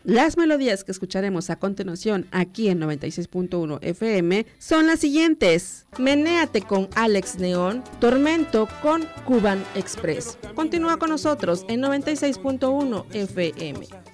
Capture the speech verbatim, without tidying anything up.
Las melodías que escucharemos a continuación aquí en noventa y seis punto uno F M son las siguientes: Menéate con Alex Neón, Tormento con Cuban Express. Continúa con nosotros en noventa y seis punto uno F M.